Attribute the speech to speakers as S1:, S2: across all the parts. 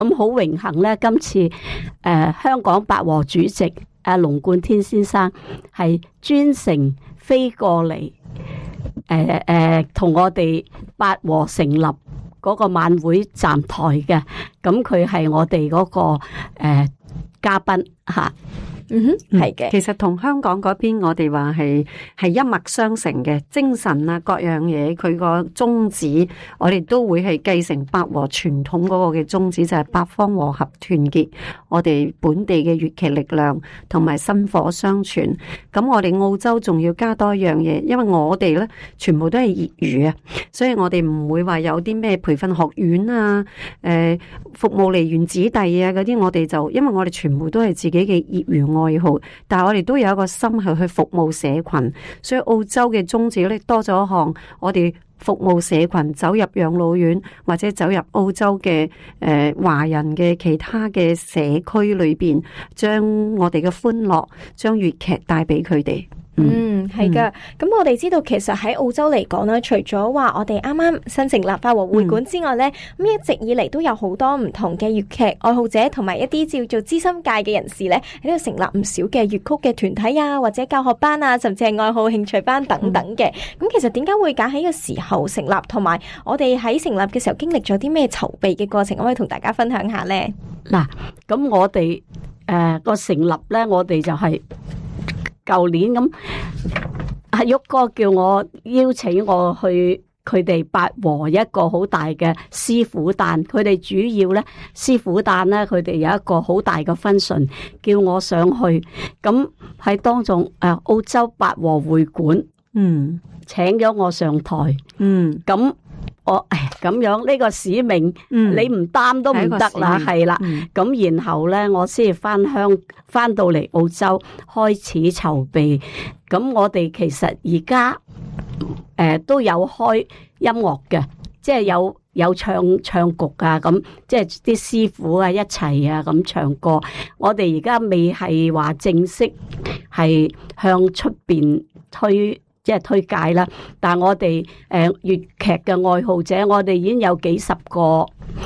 S1: 咁好榮幸咧，今次香港八和主席龍冠天先生係專程飛過嚟，同我哋八和成立嗰個晚會站台嘅，咁佢係我哋嗰個嘉賓吓。
S2: 係嘅。其實同香港嗰邊我哋話係一脈相承嘅，精神啊各樣嘢，佢個宗旨我哋都會係繼承八和傳統嗰個嘅宗旨，就係八方和合團結，我哋本地嘅粵劇力量同埋薪火相傳。咁我哋澳洲仲要加多一樣嘢，因為我哋咧全部都係業餘啊，所以我哋唔會話有啲咩培訓學院啊、服務離園子弟啊嗰啲，我哋就因為我哋全部都係自己嘅業餘愛好，但係我哋都有一個心係去服務社群，所以澳洲嘅宗旨咧多咗一項，我哋服務社群，走入養老院或者走入澳洲嘅華人嘅其他嘅社區裏邊，將我哋嘅歡樂，將粵劇帶俾佢哋。
S3: 係噶。咁我哋知道，其實喺澳洲嚟講咧，除咗話我哋啱啱新成立八和會館之外咧，咁一直以嚟都有好多唔同嘅粵劇愛好者同埋一啲叫做資深界嘅人士咧，喺度成立唔少嘅粵曲嘅團體啊，或者教學班啊，甚至係愛好興趣班等等嘅。咁其實點解會揀喺呢個時候成立，同埋我哋喺成立嘅時候經歷咗啲咩籌備嘅過程，可唔可以同大家分享下咧？
S1: 嗱，咁我哋個成立咧，我哋就係舊年咁，阿旭哥叫我邀請我去佢哋八和一個好大嘅師傅誕，佢哋主要咧師傅誕咧，佢哋有一個好大嘅function，叫我上去。咁喺當中澳洲八和會館，請咗我上台，咁我咁樣呢個使命，你唔擔都唔得啦，係啦。咁然後咧，我先翻到嚟澳洲開始籌備。咁我哋其實而家都有開音樂嘅，即係有唱局啊，咁即係啲師傅啊一齊啊咁唱歌。我哋而家未係話正式係向出邊推介啦，但係我哋粵劇嘅愛好者，我哋已經有幾十個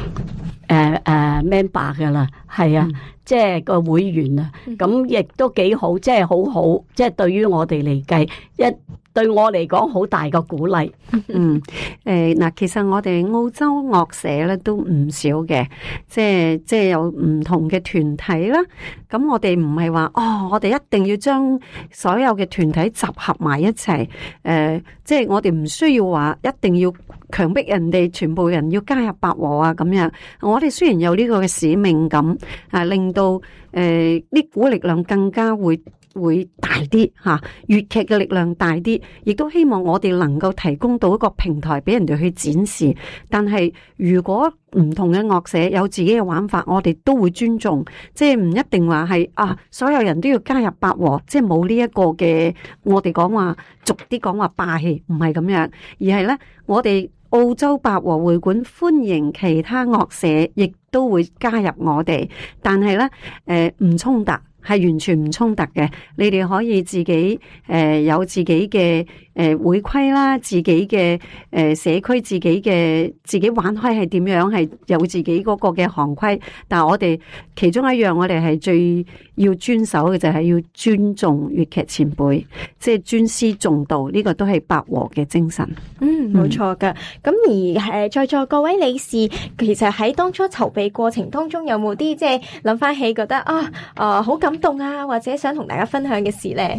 S1: member 噶啦，係啊，即係個會員啊，咁亦都幾好，即係好好，即係對於我哋嚟計，對我嚟講好大個鼓勵。
S2: 嗱，其實我哋澳洲樂社咧都唔少嘅，即係有唔同嘅團體啦。咁我哋唔係話我哋一定要將所有嘅團體集合埋一齊。即係我哋唔需要話一定要強迫人哋全部人要加入八和啊咁樣。我哋雖然有呢個嘅使命感，令到呢股力量更加會大啲吓，粵劇嘅力量大啲，亦都希望我哋能夠提供到一個平台俾人哋去展示。但係如果唔同嘅樂社有自己嘅玩法，我哋都會尊重，即係唔一定話係所有人都要加入八和，即係冇呢一個嘅，我哋講話俗啲講話霸氣，唔係咁樣，而係咧我哋澳洲八和會館歡迎其他樂社，亦都會加入我哋，但係咧唔衝突。係完全唔衝突嘅，你哋可以自己有自己嘅會規啦，自己嘅社區自己玩開係點樣，係有自己嗰個嘅行規。但係我哋其中一樣，我哋係最要遵守嘅就係要尊重粵劇前輩，即係尊師重道，呢個都係八和嘅精神。
S3: 冇錯噶。咁而在座各位理事，其實喺當初籌備過程當中，有冇啲即係諗翻起覺得好感動啊，或者想同大家分享嘅事咧？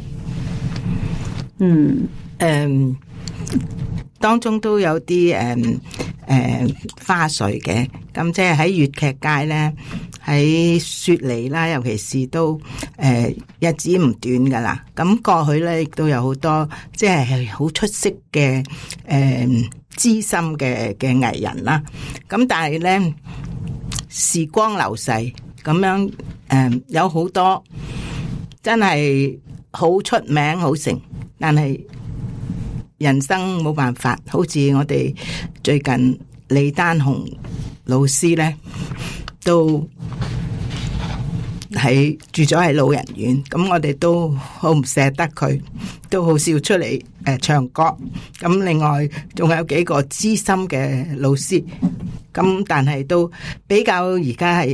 S4: 當中都有啲花絮嘅，咁即係喺粵劇界咧，喺雪梨啦，尤其是都日子唔短噶啦。咁過去咧亦都有好多即係好出色嘅資深嘅藝人啦。咁但係咧時光流逝，咁樣有好多真係好出名好成，但係人生冇辦法，好似我哋最近李丹雄老師咧，都住咗喺老人院，咁我哋都好唔捨得佢，都好少出嚟唱歌。咁另外仲有幾個資深嘅老師，咁但係都比較而家係